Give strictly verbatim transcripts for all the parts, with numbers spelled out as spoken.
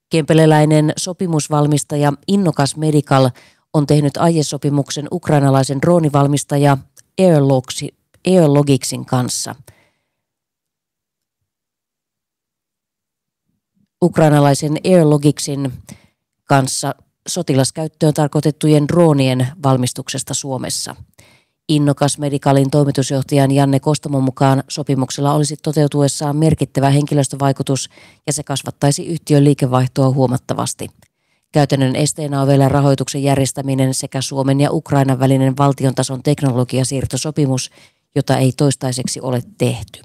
Kempeleläinen sopimusvalmistaja Innokas Medical on tehnyt aiesopimuksen ukrainalaisen droonivalmistaja Airlogicsin kanssa. Ukrainalaisen Airlogicsin kanssa sotilaskäyttöön tarkoitettujen droonien valmistuksesta Suomessa. Innokas Medicalin toimitusjohtajan Janne Kostamon mukaan sopimuksella olisi toteutuessaan merkittävä henkilöstövaikutus ja se kasvattaisi yhtiön liikevaihtoa huomattavasti. Käytännön esteenä on vielä rahoituksen järjestäminen sekä Suomen ja Ukrainan välinen valtiontason teknologiasiirtosopimus, jota ei toistaiseksi ole tehty.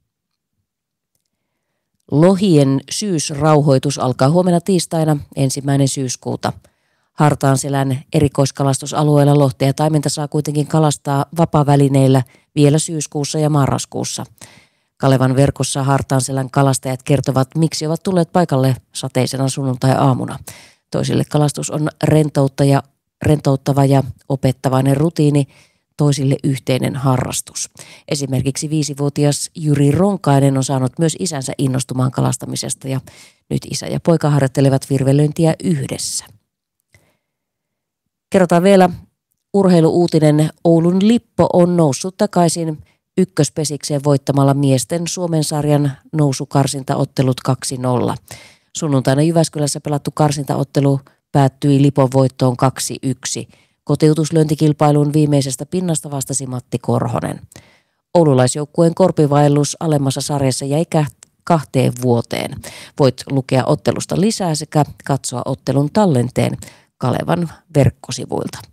Lohien syysrauhoitus alkaa huomenna tiistaina ensimmäinen syyskuuta. Hartaanselän erikoiskalastusalueella lohtea ja taimenta saa kuitenkin kalastaa vapaavälineillä vielä syyskuussa ja marraskuussa. Kalevan verkossa Hartaanselän kalastajat kertovat, miksi ovat tulleet paikalle sateisena sunnuntai-aamuna. Toisille kalastus on rentouttaja, rentouttava ja opettavainen rutiini, toisille yhteinen harrastus. Esimerkiksi viisivuotias Jyri Ronkainen on saanut myös isänsä innostumaan kalastamisesta ja nyt isä ja poika harjoittelevat virvelöintiä yhdessä. Kerrotaan vielä urheiluuutinen. Oulun Lippo on noussut takaisin ykköspesikseen voittamalla miesten Suomen sarjan nousukarsintaottelut kaksi nolla. Sunnuntaina Jyväskylässä pelattu karsintaottelu päättyi Lipon voittoon kaksi yksi. Kotiutuslyöntikilpailun viimeisestä pinnasta vastasi Matti Korhonen. Oululaisjoukkueen korpivaellus alemmassa sarjassa jäi kahteen vuoteen. Voit lukea ottelusta lisää sekä katsoa ottelun tallenteen Kalevan verkkosivuilta.